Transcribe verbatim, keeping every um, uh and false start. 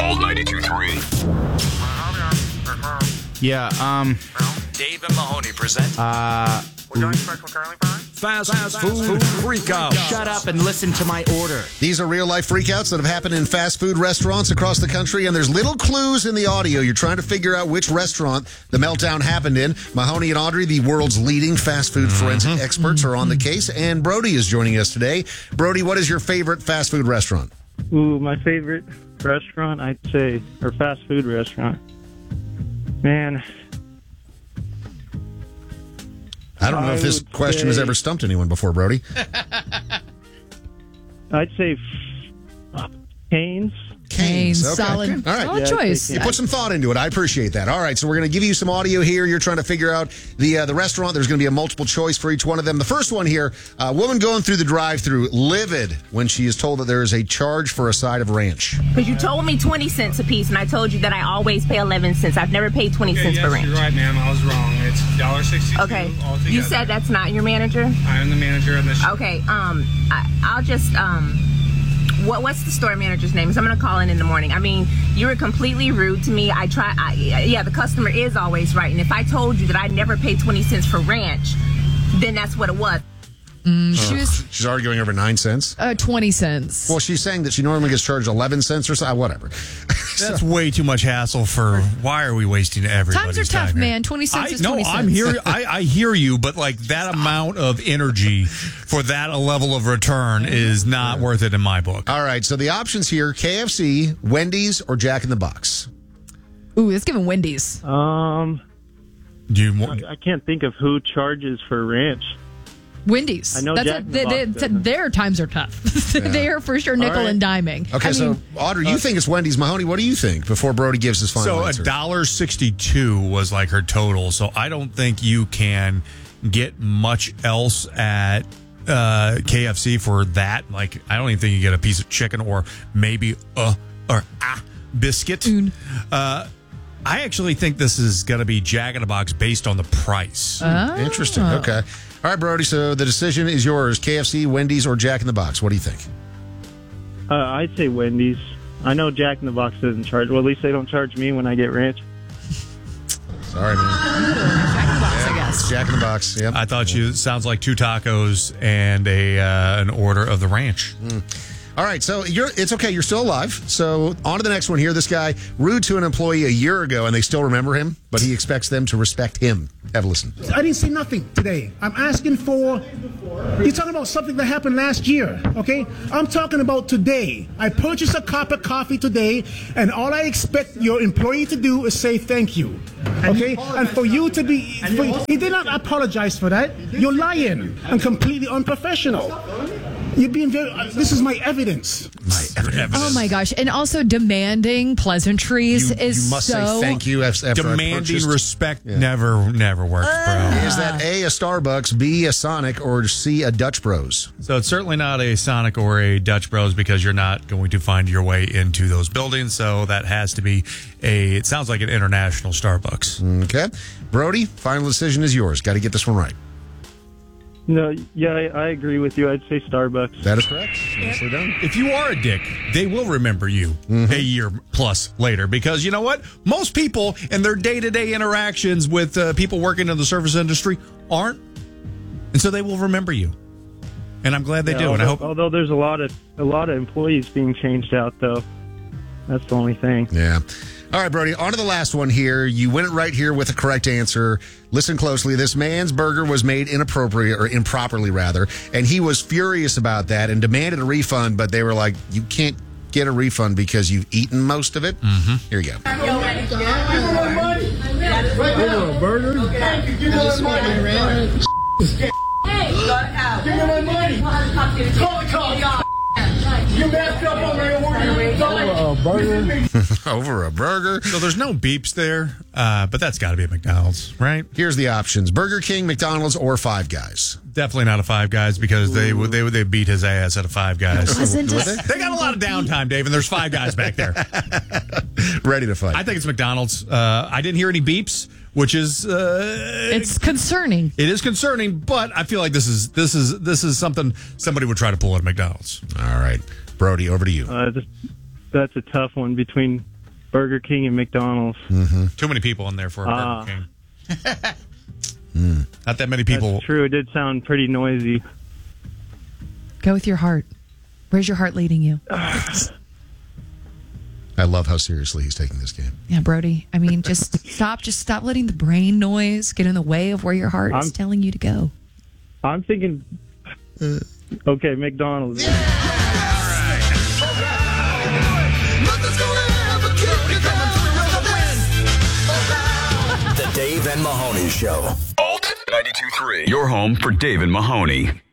Gold ninety-two point three. Yeah, um... Dave and Mahoney present... Uh... We're doing special curly fries? Fast, fast food, food freakouts. Shut up and listen to my order. These are real-life freakouts that have happened in fast food restaurants across the country, and there's little clues in the audio. You're trying to figure out which restaurant the meltdown happened in. Mahoney and Audrey, the world's leading fast food forensic mm-hmm. experts, are on the case, and Brody is joining us today. Brody, what is your favorite fast food restaurant? Ooh, my favorite restaurant, I'd say, or fast food restaurant. Man... I don't know if this question say, has ever stumped anyone before, Brody. I'd say uh, Cane's. Cane's. Okay. Solid, All right. solid yeah, choice. You put some thought into it. I appreciate that. All right, so we're going to give you some audio here. You're trying to figure out the uh, the restaurant. There's going to be a multiple choice for each one of them. The first one here, a woman going through the drive-thru, livid when she is told that there is a charge for a side of ranch. Because you told me twenty cents a piece, and I told you that I always pay eleven cents. I've never paid twenty Okay, cents yes, for ranch. You're right, ma'am. I was wrong. It's one dollar sixty-two Okay. altogether. You said that's not your manager? I am the manager of the shop. Okay. Um, I, I'll just um. What what's the store manager's name? 'Cause I'm gonna call in in the morning. I mean, you were completely rude to me. I try. I, yeah, the customer is always right. And if I told you that I never paid twenty cents for ranch, then that's what it was. Mm, she was She's arguing over nine cents. uh, twenty cents. Well, she's saying that she normally gets charged eleven cents or so. Whatever. That's way too much hassle for. Why are we wasting everybody's Times are tough, time here? man. Twenty cents I, is no, twenty cents. I'm here. I, I hear you, but like that amount of energy for that level of return is not worth it in my book. All right, so the options here: K F C, Wendy's, or Jack in the Box. Ooh, let's give him Wendy's. Um, Do you? I, I can't think of who charges for ranch. Wendy's. I know That's Jack a, in the they, Box they, doesn't. Their times are tough. They're for sure nickel All right. and diming. Okay, I so mean, Audrey, you think it's Wendy's. Mahoney, what do you think before Brody gives his final So a answer? dollar sixty-two was like her total. So I don't think you can get much else at uh, K F C for that. Like I don't even think you get a piece of chicken or maybe a or a biscuit. Uh, I actually think this is going to be Jack in the Box based on the price. Oh. Interesting. Okay. All right, Brody. So the decision is yours: K F C, Wendy's, or Jack in the Box. What do you think? Uh, I'd say Wendy's. I know Jack in the Box doesn't charge. Well, at least they don't charge me when I get ranch. Sorry, man. Jack in the Box, I guess. Jack in the Box. Yep. I thought you sounds like two tacos and a uh, an order of the ranch. Mm. All right, so you're it's okay. You're still alive. So on to the next one here. This guy rude to an employee a year ago, and they still remember him, but he expects them to respect him. Have a listen. I didn't say nothing today. I'm asking for... You're talking about something that happened last year, okay? I'm talking about today. I purchased a cup of coffee today, and all I expect your employee to do is say thank you, okay? And for you to be... For, he did not apologize for that. You're lying and completely unprofessional. You're being very... Uh, this is my evidence. My evidence. Oh my gosh! And also demanding pleasantries You, is you must so say thank you after I Demanding purchased. respect Yeah. never never works, bro. Is that A, a Starbucks, B, a Sonic, or C, a Dutch Bros? So it's certainly not a Sonic or a Dutch Bros because you're not going to find your way into those buildings. So that has to be a, it sounds like an international Starbucks. Okay. Brody, final decision is yours. Got to get this one right. No, yeah, I, I agree with you. I'd say Starbucks. That is correct. Nicely done. If you are a dick, they will remember you Mm-hmm. a year plus later because you know what? Most people in their day-to-day interactions with uh, people working in the service industry aren't. And so they will remember you. And I'm glad they Yeah, do. although, And I hope although there's a lot of a lot of employees being changed out, though. That's the only thing. Yeah. All right, Brody, on to the last one here. You win it right here with the correct answer. Listen closely. This man's burger was made inappropriate, or improperly, rather, and he was furious about that and demanded a refund, but they were like, you can't get a refund because you've eaten most of it. Mm-hmm. Here you go. Hey, you gotta have. Give me my money. Call the cops. You messed up over here. Over a burger. Over a burger. so. There's no beeps there, uh, but that's got to be a McDonald's, right? Here's the options: Burger King, McDonald's, or Five Guys. Definitely not a Five Guys because they would they would they beat his ass at a Five Guys. Wasn't it? They got a lot of downtime, Dave, and there's Five Guys back there. Ready to fight. I think it's McDonald's. Uh, I didn't hear any beeps, which is uh, It's concerning. it is concerning, but I feel like this is this is this is something somebody would try to pull at McDonald's. All right, Brody, over to you. Uh, this, that's a tough one between Burger King and McDonald's. Mm-hmm. Too many people in there for a Ah. Burger King. mm. Not that many people. That's true. It did sound pretty noisy. Go with your heart. Where's your heart leading you? I love how seriously he's taking this game. Yeah, Brody. I mean, just stop. Just stop letting the brain noise get in the way of where your heart is I'm- telling you to go. I'm thinking. Okay, McDonald's. The Dave and Mahoney Show. Alt ninety-two point three. Your home for Dave and Mahoney.